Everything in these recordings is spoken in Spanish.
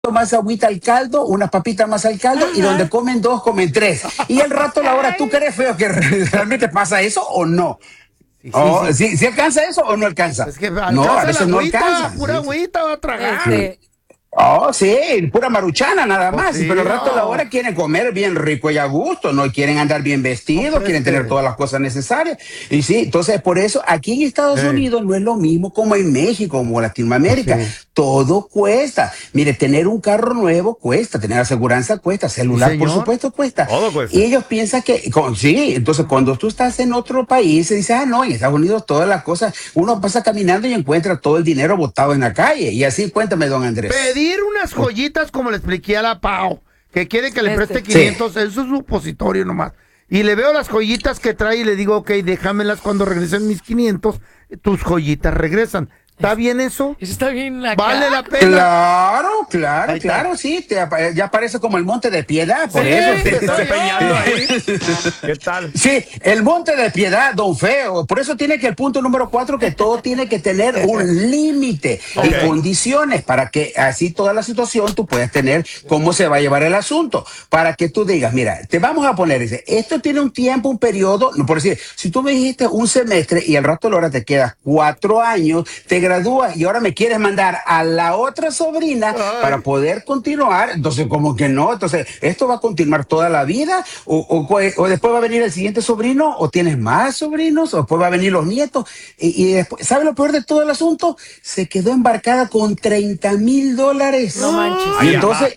más agüita al caldo, unas papitas más al caldo, y donde comen dos, comen tres. Y el rato, la hora, ¿tú crees feo que realmente pasa eso o no? Sí, sí, Oh, sí. ¿sí alcanza eso o no alcanza? Es que No, a alcanza la veces no agüita, alcanza. pura Sí. agüita va a tragar. Oh, sí, pura maruchana nada Pues más. sí, Pero el rato de la no. hora quieren comer bien rico y a gusto, no quieren andar bien vestidos, Hombre, quieren tener todas las cosas necesarias. Y sí, entonces por eso aquí en Estados Ey. Unidos no es lo mismo como en México, como Pues Latinoamérica. sí. Todo cuesta. Mire, tener un carro nuevo cuesta, tener aseguranza cuesta, celular por señor. supuesto cuesta. Todo cuesta. Y ellos piensan que, sí, entonces cuando tú estás en otro país, se dice, no, en Estados Unidos todas las cosas, uno pasa caminando y encuentra todo el dinero botado en la calle. Y así, cuéntame, don Andrés. Pedir unas joyitas como le expliqué a la Pau, que quiere que le preste Sí. 500, eso es supositorio nomás. Y le veo las joyitas que trae y le digo, ok, déjamelas cuando regresen mis 500, tus joyitas regresan. ¿Está bien eso? Eso está bien acá. ¿Vale la pena? Claro, Ahí está. claro, sí, ya parece como el Monte de Piedad, por Sí, eso. sí, Está soy empeñando yo. ahí. ¿Qué tal? Sí, el Monte de Piedad, don Feo. Por eso tiene que el punto número 4, que todo tiene que tener un límite Ok. y condiciones para que así toda la situación tú puedas tener cómo se va a llevar el asunto. Para que tú digas, mira, te vamos a poner esto tiene un tiempo, un periodo, por decir, si tú me dijiste un semestre y al rato de la hora te quedas 4 años, te gradúas y ahora me quieres mandar a la otra sobrina para poder continuar, entonces como que no, entonces esto va a continuar toda la vida o después va a venir el siguiente sobrino o tienes más sobrinos o después va a venir los nietos y después, ¿sabe lo peor de todo el asunto? Se quedó embarcada con $30,000. No manches. Y Ay, entonces,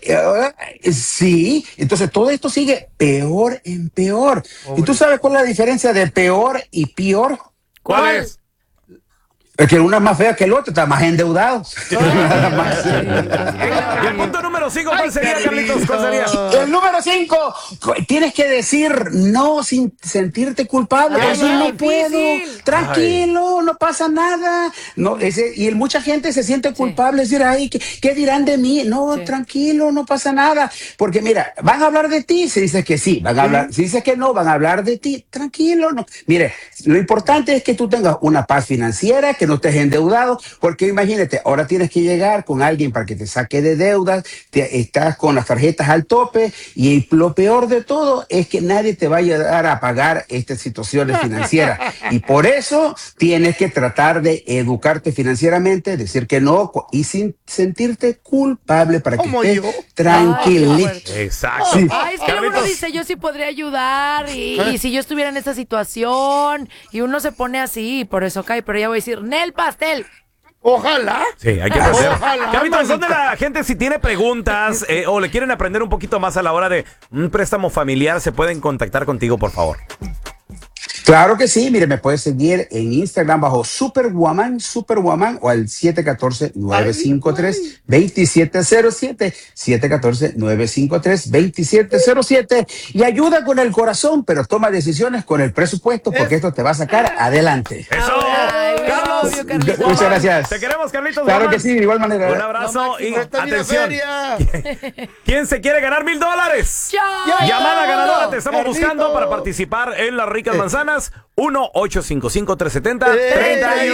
sí, entonces todo esto sigue peor en peor. ¿Y tú sabes cuál es la diferencia de peor y peor? ¿Cuál es? Es que una es más fea que el otro, está más endeudado. Nada más. Y el punto número 5, ¿cuál sería, Carlitos? ¿Cuál sería? El número 5, tienes que decir no sin sentirte culpable. Ay, Decir, no, no puedo, difícil. tranquilo, no pasa nada. No, y mucha gente se siente culpable, decir, ay, ¿qué dirán de mí? No, Sí. tranquilo, no pasa nada. Porque mira, van a hablar de ti si dices que sí, van a hablar, si dices que no, van a hablar de ti, tranquilo. No. Mire, lo importante es que tú tengas una paz financiera, que no estés endeudado, porque imagínate, ahora tienes que llegar con alguien para que te saque de deudas, estás con las tarjetas al tope y lo peor de todo es que nadie te va a ayudar a pagar estas situaciones financieras y por eso tienes que tratar de educarte financieramente, decir que no y sin sentirte culpable para que Como estés yo. tranquilito. Exacto. Sí. Ay, es que uno Carlitos. dice, yo sí podría ayudar y si yo estuviera en esta situación y uno se pone así, por eso cae, pero ya voy a decir, Nel pastel. Ojalá. Sí, hay que aprender. Ojalá, Carlitos, ¿dónde manito. la gente, si tiene preguntas o le quieren aprender un poquito más a la hora de un préstamo familiar, se pueden contactar contigo, por favor? Claro que sí, mire, me puedes seguir en Instagram bajo Superwoman o al 714-953-2707, 714-953-2707 y ayuda con el corazón, pero toma decisiones con el presupuesto porque esto te va a sacar adelante. ¡Eso! Ay, ¡Carlos! obvio, Carlitos. Muchas gracias. Te queremos, Carlitos. Claro Guamán. que sí, de igual manera. Un abrazo y Esta vida atención. feria. ¿Quién se quiere ganar $1,000? Yo. Llamada ganadora, te estamos Carlitos. buscando para participar en las ricas manzanas. 1-855-370-3100.